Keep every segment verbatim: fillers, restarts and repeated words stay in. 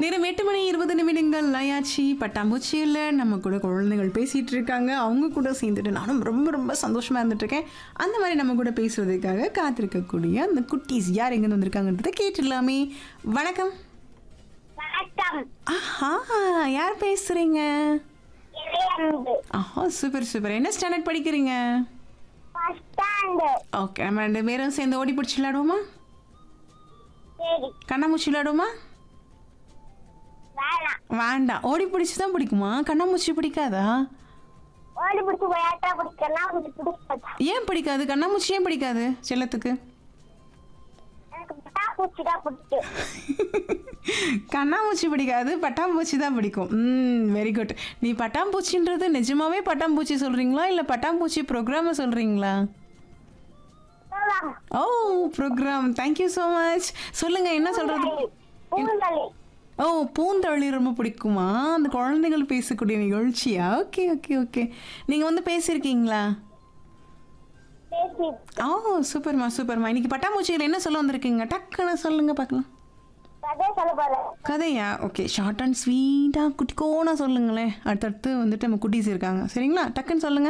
நேரம் எட்டு மணி இருபது நிமிடங்கள் ஆயாச்சு. பட்டாம்பூச்சியில் நம்ம கூட குழந்தைகள் பேசிகிட்டு இருக்காங்க. அவங்க கூட சேர்ந்துட்டு நானும் ரொம்ப ரொம்ப சந்தோஷமாக இருந்துட்டுருக்கேன். அந்த மாதிரி நம்ம கூட பேசுகிறதுக்காக காத்திருக்கக்கூடிய அந்த குட்டீஸ் யார் எங்கேருந்து வந்திருக்காங்கன்றதை கேட்டுடலாமே. வணக்கம். வணக்கம். ஆஹா, யார் பேசுகிறீங்க? ஆஹா, சூப்பர் சூப்பர். என்ன ஸ்டாண்டர்ட் படிக்கிறீங்க? ஓகே, நம்ம ரெண்டு பேரும் சேர்ந்து ஓடி பிடிச்சி விளையாடுவோமா? கண்ணாமூச்சி விளையாடுவோமா? வேண்டாம். ஓடி பிடிச்சி தான் பிடிக்குமா? கண்ணாமூச்சி பிடிக்காதா? ஏன் பிடிக்காது? கண்ணாமூச்சி ஏன் பிடிக்காது செல்லத்துக்கு? கண்ணாமூச்சி பிடிக்காது, பட்டாம்பூச்சி தான் பிடிக்கும். ம், வெரி குட். நீ பட்டாம்பூச்சின்றது நிஜமாவே பட்டாம்பூச்சி சொல்றீங்களா இல்ல பட்டாம்பூச்சி ப்ரோக்ராம் சொல்றீங்களா? ஓ, ப்ரோக்ராம். Thank you so much. சொல்லுங்க, என்ன சொல்றது? ஓ, பூந்தொழி ரொம்ப பிடிக்குமா? அந்த குழந்தைகள் பேசக்கூடிய நிகழ்ச்சியா? Okay okay okay. நீங்க வந்து பேசியிருக்கீங்களா? ஓ, சூப்பர்மா சூப்பர்மா. இன்னைக்கு பட்டாம்பூச்சியில் என்ன சொல்ல வந்திருக்கீங்க? டக்குன்னு சொல்லுங்க பார்க்கலாம். கதையா? ஓகே, ஷார்ட் அண்ட் ஸ்வீட்டா குட்டிக்கோனா சொல்லுங்களேன். அடுத்தடுத்து வந்துட்டு நம்ம குட்டீஸ் இருக்காங்க, சரிங்களா? டக்குன்னு சொல்லுங்க.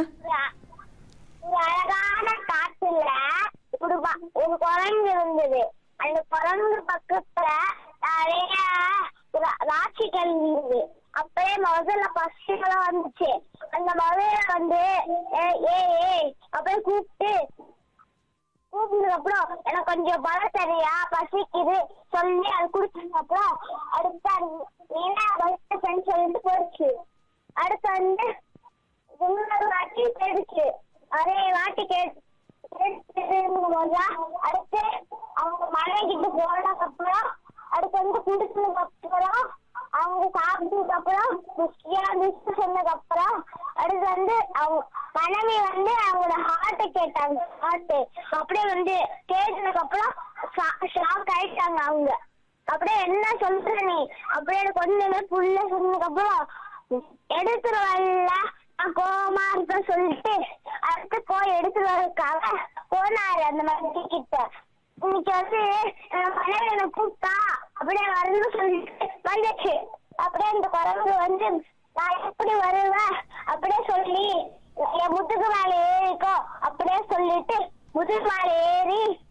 அழகான காட்டுல ஒரு குரங்கு இருந்தது. அந்த குரங்கு பக்கத்துல நிறைய ராட்சிகள் இருந்தது. அப்பயே முதல்ல பசுகளும் வந்துச்சு. அந்த முதல்ல வந்து ஏ ஏ அப்படியே கூப்பிட்டு கூப்பிட்டதுக்கு அப்புறம் எனக்கு கொஞ்சம் பலம் தெரியா, பசிக்குது சொல்லி அது குடிச்சதுக்கு அப்புறம் அடுத்து சொல்லிட்டு போயிடுச்சு. அடுத்து வந்து இன்னொரு வாட்டி போயிடுச்சு. அதே வாட்டி கேட்டு அடுத்து அவங்க மழை கிட்ட போனதுக்கு அப்புறம் அடுத்து வந்து குடிச்சதுக்கு அப்புறம் அவங்க சாப்பிட்டதுக்கு அப்புறம் சொன்னதுக்கு அப்புறம் அடுத்து வந்து அவங்க மனைவி வந்து அவங்களோட ஹார்ட்டை கேட்டாங்க. ஹார்ட்டு அப்படியே வந்து கேட்டதுக்கு அப்புறம் ஷாக் ஆயிட்டாங்க அவங்க. அப்படியே என்ன சொல்ற நீ அப்படியே கொஞ்சமே புள்ள சொன்னதுக்கு அப்புறம் எடுத்துட்டு வரல நான் கோவமா இருக்க சொல்லிட்டு அடுத்து போய் எடுத்துட்டு வரதுக்காக போனாரு அந்த மனைவி கிட்ட. இன்னைக்கு வந்து மனைவி என்ன கூப்பிட்டா அப்படியே வரணும்னு சொல்லிட்டு வந்துச்சு. அப்படியே இந்த குரங்கு வந்து நான் எப்படி வருவேன் அப்படியே சொல்லி என் முதுகு மேல ஏறிக்கோ அப்படியே சொல்லிட்டு முதுகு மேல ஏறி